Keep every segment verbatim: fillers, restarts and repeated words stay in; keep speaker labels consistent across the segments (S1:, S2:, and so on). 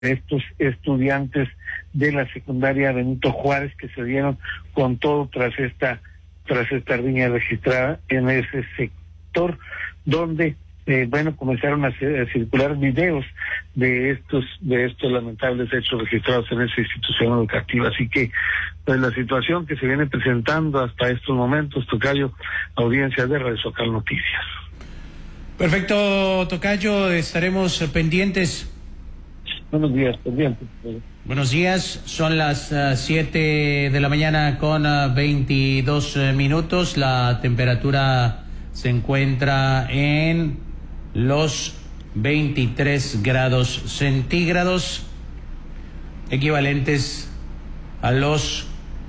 S1: estos estudiantes de la secundaria Benito Juárez que se dieron con todo tras esta tras esta riña registrada en ese sector, donde eh, bueno comenzaron a, a circular videos de estos de estos lamentables hechos registrados en esa institución educativa. Así que pues la situación que se viene presentando hasta estos momentos, tocayo, audiencia de Radio Zócalo Noticias.
S2: Perfecto, tocayo, estaremos pendientes.
S1: Buenos días, pendientes.
S2: Buenos días, son las uh, siete de la mañana con uh, veintidós uh, minutos. La temperatura se encuentra en los veintitrés grados centígrados, equivalentes a los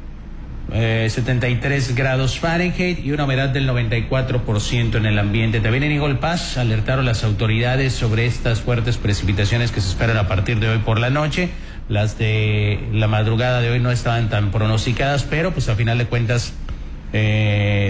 S2: eh, setenta y tres grados Fahrenheit, y una humedad del noventa y cuatro por ciento en el ambiente. También en Eagle Pass alertaron las autoridades sobre estas fuertes precipitaciones que se esperan a partir de hoy por la noche. Las de la madrugada de hoy no estaban tan pronosticadas, pero pues a final de cuentas eh,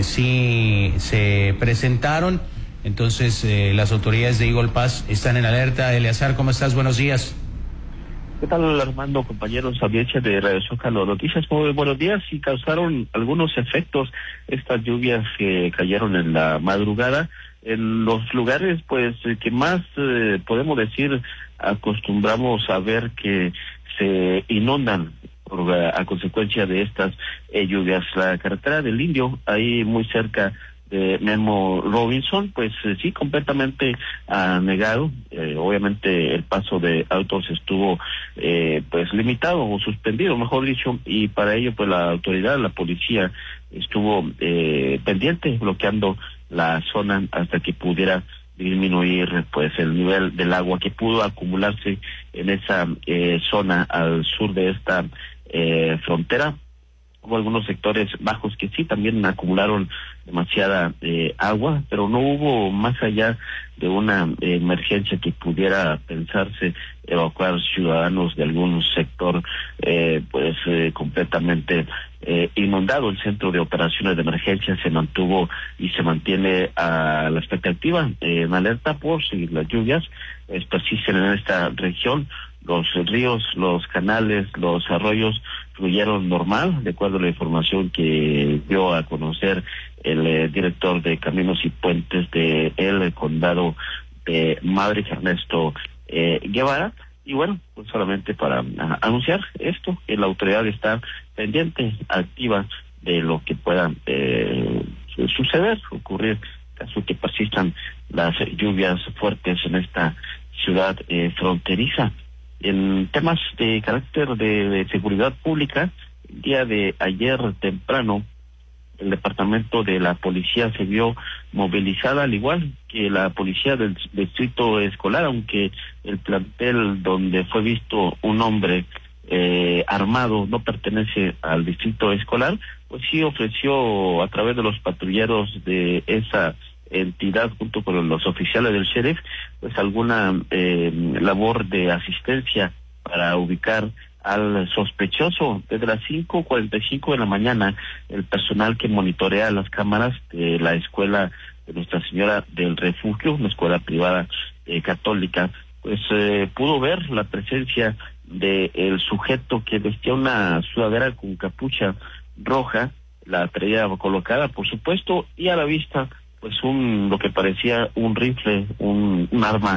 S2: sí se presentaron. Entonces eh, las autoridades de Eagle Pass están en alerta. Eleazar, ¿cómo estás? Buenos días.
S3: ¿Qué tal, Armando, compañeros, audiencia de Radio Zócalo Noticias? Muy buenos días. Y causaron algunos efectos estas lluvias que cayeron en la madrugada en los lugares, pues, que más eh, podemos decir acostumbramos a ver que se inundan por, a consecuencia de estas eh, lluvias. La carretera del Indio, ahí muy cerca de Memo Robinson, pues eh, sí, completamente anegado. Eh, obviamente el paso de autos estuvo eh, pues limitado o suspendido, mejor dicho, y para ello pues la autoridad, la policía estuvo eh, pendiente, bloqueando la zona hasta que pudiera disminuir pues el nivel del agua que pudo acumularse en esa eh, zona al sur de esta eh, frontera. Hubo algunos sectores bajos que sí también acumularon demasiada eh, agua, pero no hubo más allá de una eh, emergencia que pudiera pensarse evacuar ciudadanos de algún sector eh, pues eh, completamente eh, inundado. El centro de operaciones de emergencia se mantuvo y se mantiene a la expectativa, eh, en alerta por si las lluvias eh, persisten en esta región. Los ríos, los canales, los arroyos fluyeron normal, de acuerdo a la información que dio a conocer el eh, director de Caminos y Puentes de el condado de Madrid, Ernesto eh, Guevara. Y bueno, pues solamente para a, anunciar esto, que la autoridad está pendiente, activa de lo que pueda eh, suceder, ocurrir, caso que persistan las lluvias fuertes en esta ciudad eh, fronteriza. En temas de carácter de, de seguridad pública, el día de ayer temprano, el departamento de la policía se vio movilizada, al igual que la policía del distrito escolar, aunque el plantel donde fue visto un hombre eh, armado no pertenece al distrito escolar, pues sí ofreció a través de los patrulleros de esa entidad junto con los oficiales del sheriff pues alguna eh, labor de asistencia para ubicar al sospechoso. Desde las cinco cuarenta y cinco de la mañana, el personal que monitorea las cámaras de la escuela de Nuestra Señora del Refugio, una escuela privada eh, católica, pues eh, pudo ver la presencia de el sujeto que vestía una sudadera con capucha roja, la traía colocada, por supuesto, y a la vista pues un lo que parecía un rifle, un, un arma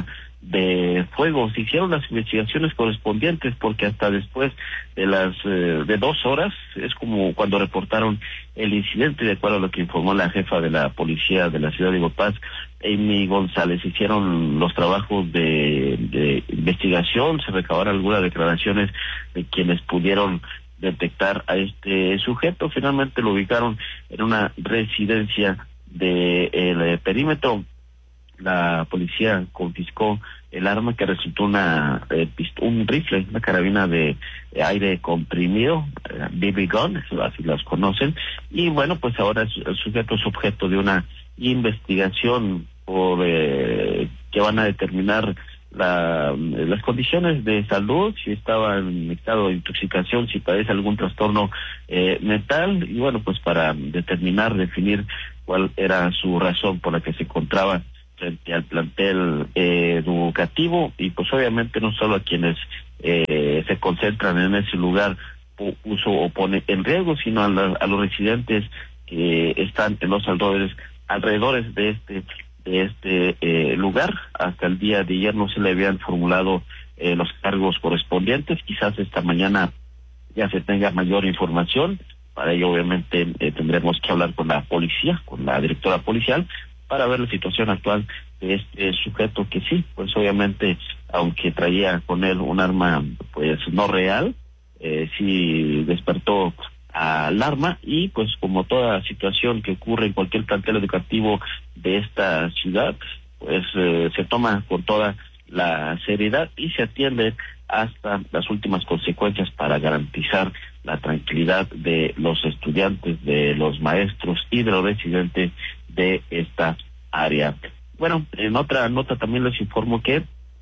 S3: de fuego. Se hicieron las investigaciones correspondientes porque hasta después de las eh, de dos horas es como cuando reportaron el incidente, de acuerdo a lo que informó la jefa de la policía de la ciudad de Eagle Pass, Amy González. Hicieron los trabajos de, de investigación, se recabaron algunas declaraciones de quienes pudieron detectar a este sujeto. Finalmente lo ubicaron en una residencia de el eh, perímetro. La policía confiscó el arma, que resultó una eh, un rifle, una carabina de, de aire comprimido, eh, B B gun, así las conocen, y bueno, pues ahora es, el sujeto es objeto de una investigación por eh, que van a determinar la, las condiciones de salud, si estaba en estado de intoxicación, si padece algún trastorno eh, mental, y bueno, pues para determinar, definir cuál era su razón por la que se encontraba frente al plantel eh, educativo, y pues obviamente no solo a quienes eh, se concentran en ese lugar puso o pone en riesgo, sino a, la, a los residentes que están en los alrededores, alrededores de este de este eh, lugar. Hasta el día de ayer no se le habían formulado eh, los cargos correspondientes. Quizás esta mañana ya se tenga mayor información. Para ello, obviamente, eh, tendremos que hablar con la policía, con la directora policial, para ver la situación actual de este sujeto que sí, pues obviamente, aunque traía con él un arma, pues no real, eh, sí despertó alarma y pues como toda situación que ocurre en cualquier plantel educativo de esta ciudad, pues eh, se toma con toda la seriedad y se atiende hasta las últimas consecuencias para garantizar la tranquilidad de los estudiantes, de los maestros y de los residentes de esta área. Bueno, en otra nota también les informo que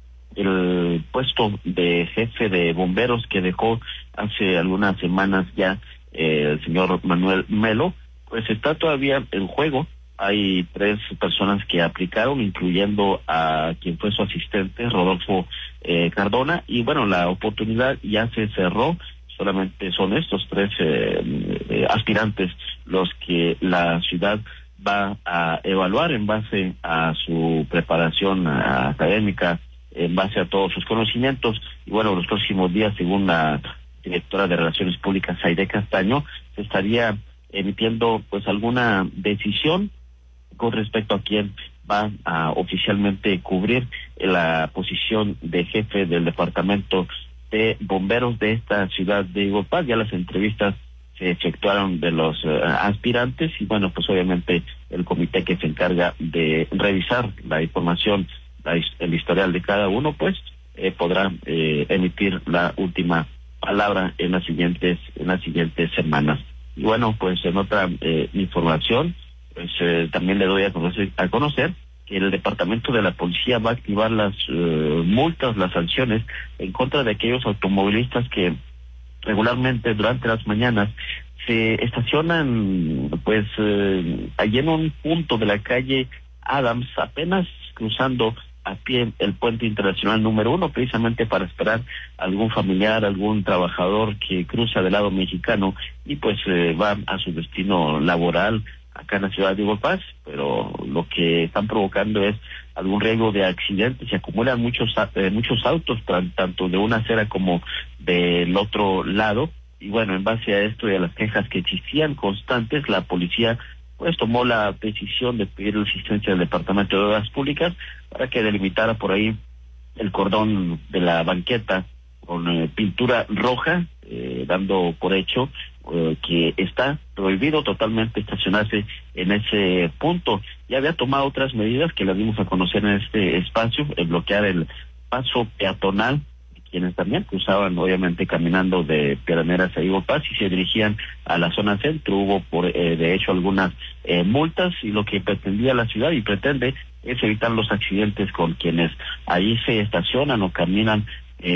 S3: el puesto de jefe de bomberos que dejó hace algunas semanas ya eh, el señor Manuel Melo, pues está todavía en juego. Hay tres personas que aplicaron, incluyendo a quien fue su asistente, Rodolfo eh, Cardona, y bueno, la oportunidad ya se cerró. Solamente son estos tres eh, eh, aspirantes los que la ciudad va a evaluar en base a su preparación a, académica, en base a todos sus conocimientos. Y bueno, los próximos días, según la directora de Relaciones Públicas, Aide Castaño, se estaría emitiendo pues alguna decisión con respecto a quién va a oficialmente cubrir la posición de jefe del departamento de bomberos de esta ciudad de Igualpás. Ya las entrevistas se efectuaron de los uh, aspirantes y bueno, pues obviamente el comité que se encarga de revisar la información, la, el historial de cada uno, pues eh, podrá eh, emitir la última palabra en las siguientes en las siguientes semanas. Y bueno, pues en otra eh, información, pues eh, también le doy a conocer, a conocer que el departamento de la policía va a activar las uh, multas, las sanciones en contra de aquellos automovilistas que regularmente durante las mañanas se estacionan pues eh, allí en un punto de la calle Adams, apenas cruzando a pie el puente internacional número uno, precisamente para esperar a algún familiar, algún trabajador que cruza del lado mexicano y pues eh, va a su destino laboral acá en la ciudad de Igualpás, pero lo que están provocando es algún riesgo de accidentes. Se acumulan muchos eh, muchos autos, tanto de una acera como del otro lado, y bueno, en base a esto y a las quejas que existían constantes, la policía pues tomó la decisión de pedir la asistencia del Departamento de Obras Públicas para que delimitara por ahí el cordón de la banqueta con eh, pintura roja, eh, dando por hecho eh, que está prohibido totalmente estacionarse en ese punto. Ya había tomado otras medidas que las dimos a conocer en este espacio, el bloquear el paso peatonal, quienes también cruzaban obviamente caminando de Pioneras a Igualpás y se dirigían a la zona centro. Hubo por eh, de hecho algunas eh, multas, y lo que pretendía la ciudad y pretende es evitar los accidentes con quienes ahí se estacionan o caminan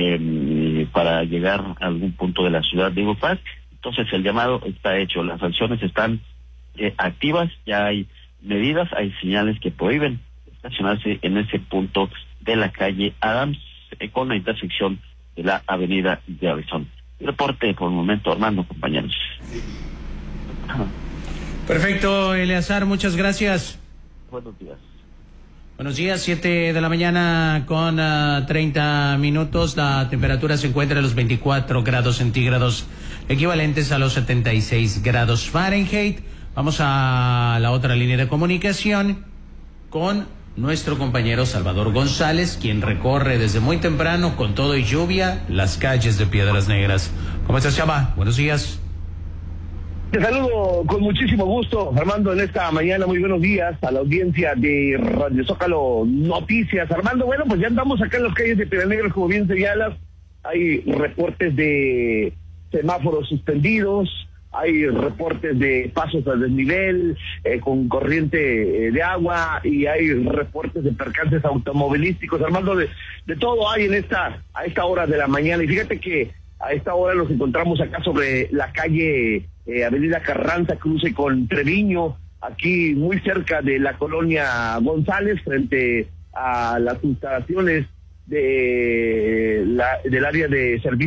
S3: eh, para llegar a algún punto de la ciudad de Igualpás. Entonces el llamado está hecho, las sanciones están eh, activas, ya hay medidas, hay señales que prohíben estacionarse en ese punto de la calle Adams eh, con la intersección de la avenida de Arizona. Reporte por el momento, Armando, compañeros.
S2: Perfecto, Eleazar, muchas gracias.
S3: Buenos días.
S2: Buenos días, siete de la mañana con uh, treinta minutos. La temperatura se encuentra en los veinticuatro grados centígrados, equivalentes a los setenta y seis grados Fahrenheit. Vamos a la otra línea de comunicación con nuestro compañero Salvador González, quien recorre desde muy temprano, con todo y lluvia, las calles de Piedras Negras. ¿Cómo estás, Chava? Buenos días.
S4: Te saludo con muchísimo gusto, Armando, en esta mañana. Muy buenos días a la audiencia de Radio Zócalo Noticias. Armando, bueno, pues ya andamos acá en las calles de Piedras Negras, como bien señalas. Hay reportes de semáforos suspendidos, hay reportes de pasos a desnivel, eh, con corriente eh, de agua, y hay reportes de percances automovilísticos. Armando, de, de todo hay en esta, a esta hora de la mañana. Y fíjate que a esta hora nos encontramos acá sobre la calle eh, Avenida Carranza, cruce con Treviño, aquí muy cerca de la colonia González, frente a las instalaciones de la, del área de servicio